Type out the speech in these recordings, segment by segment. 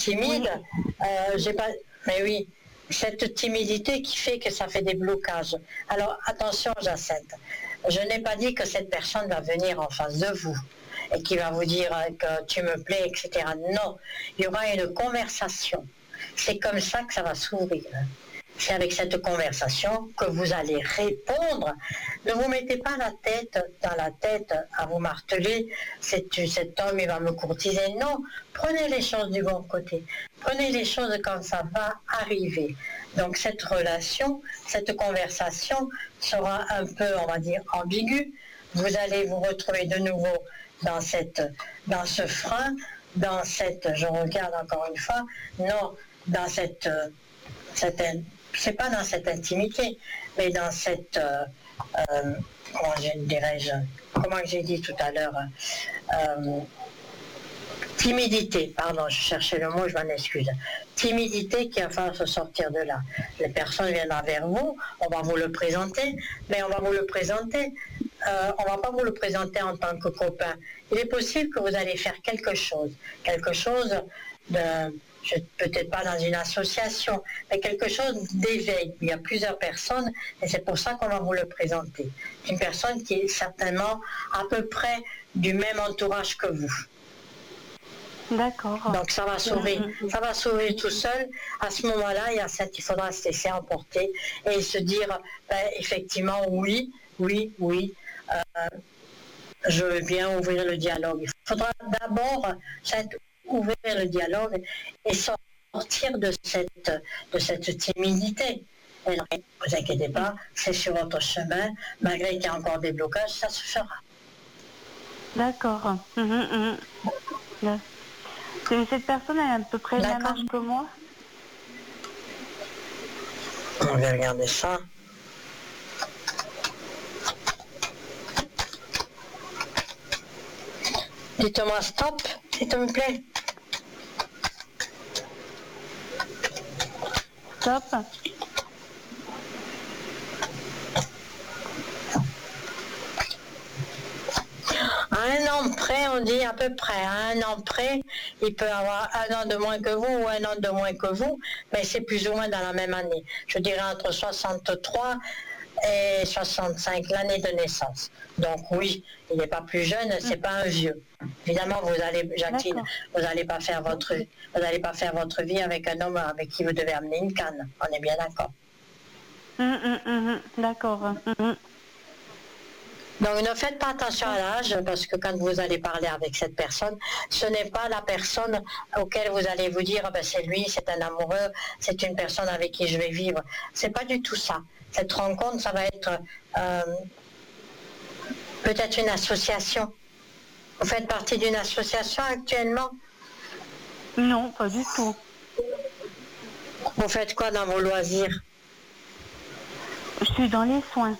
timide, Oui. j'ai pas. Mais oui, cette timidité qui fait que ça fait des blocages. Alors attention, Jacinthe, je n'ai pas dit que cette personne va venir en face de vous et qui va vous dire que tu me plais, etc. Non, il y aura une conversation. C'est comme ça que ça va s'ouvrir. C'est avec cette conversation que vous allez répondre. Ne vous mettez pas la tête dans la tête à vous marteler, cet homme il va me courtiser. Non, prenez les choses du bon côté. Prenez les choses quand ça va arriver. Donc cette relation, cette conversation sera un peu, on va dire, ambiguë. Vous allez vous retrouver de nouveau dans ce frein, dans cette, je regarde encore une fois, non, dans cette c'est pas dans cette intimité, mais dans cette, comment dirais-je, comment j'ai dit tout à l'heure, timidité, pardon, je cherchais le mot, je m'en excuse. Timidité qui va falloir se sortir de là. Les personnes viendront vers vous, on va vous le présenter, mais on va vous le présenter, on va pas vous le présenter en tant que copain. Il est possible que vous allez faire quelque chose de, peut-être pas dans une association, mais quelque chose d'éveil. Il y a plusieurs personnes et c'est pour ça qu'on va vous le présenter. Une personne qui est certainement à peu près du même entourage que vous. D'accord. Donc ça va sauver tout seul. À ce moment-là, il faudra se laisser emporter et se dire, effectivement, oui, je veux bien ouvrir le dialogue. Il faudra d'abord ouvrir le dialogue et sortir de cette timidité. Et ne vous inquiétez pas, c'est sur votre chemin, malgré qu'il y a encore des blocages, ça se fera. D'accord. Cette personne, elle a à peu près le même âge que moi. On va regarder ça. Dites-moi stop, s'il te plaît. Stop. À un an près, on dit à peu près, à un an près, il peut avoir un an de moins que vous ou un an de moins que vous, mais c'est plus ou moins dans la même année. Je dirais entre 63 et 65, l'année de naissance. Donc oui, il n'est pas plus jeune, c'est pas un vieux. Évidemment, Jacqueline, vous n'allez pas faire votre vie avec un homme avec qui vous devez amener une canne. On est bien d'accord. D'accord. Donc ne faites pas attention à l'âge, parce que quand vous allez parler avec cette personne, ce n'est pas la personne auquel vous allez vous dire c'est lui, c'est un amoureux, c'est une personne avec qui je vais vivre. C'est pas du tout ça. Cette rencontre, ça va être peut-être une association. Vous faites partie d'une association actuellement? Non, pas du tout. Vous faites quoi dans vos loisirs? Je suis dans les soins.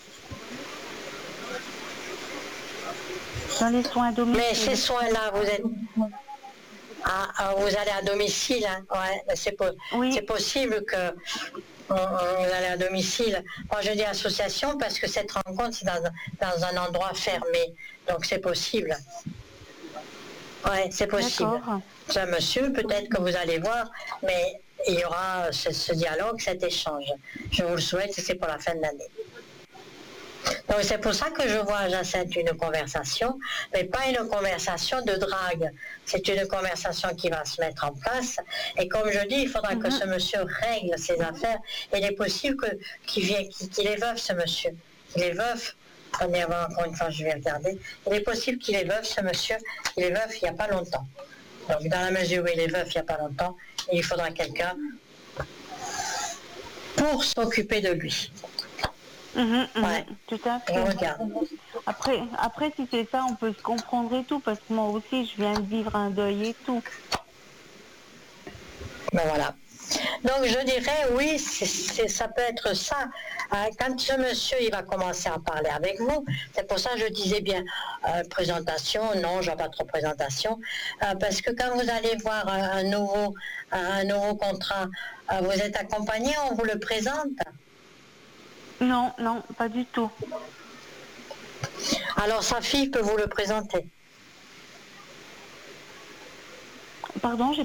Dans les soins à domicile. Mais ces soins-là, vous êtes... vous allez à domicile, hein? Ouais, c'est possible que vous allez à domicile. Moi, je dis association parce que cette rencontre, c'est dans un endroit fermé. Donc, c'est possible. Oui, c'est possible. C'est un monsieur, peut-être que vous allez voir, mais il y aura ce dialogue, cet échange. Je vous le souhaite, c'est pour la fin de l'année. Donc c'est pour ça que je vois à Jacinthe une conversation, mais pas une conversation de drague. C'est une conversation qui va se mettre en place. Et comme je dis, il faudra que ce monsieur règle ses affaires. Et il est possible qu'il est veuf, ce monsieur. Il est veuf. Prenez encore une fois, je vais regarder. Il est possible qu'il est veuf, ce monsieur. Il est veuf il n'y a pas longtemps. Donc dans la mesure où il est veuf il n'y a pas longtemps, il faudra quelqu'un pour s'occuper de lui. Tout à fait. Après, si c'est ça, on peut se comprendre et tout, parce que moi aussi, je viens de vivre un deuil et tout. Ben voilà. Donc je dirais, oui, ça peut être ça. Quand ce monsieur il va commencer à parler avec vous, c'est pour ça que je disais bien, présentation, non, je n'ai pas trop présentation, parce que quand vous allez voir un nouveau contrat, vous êtes accompagné, on vous le présente? Non, pas du tout. Alors sa fille peut vous le présenter? Pardon, j'ai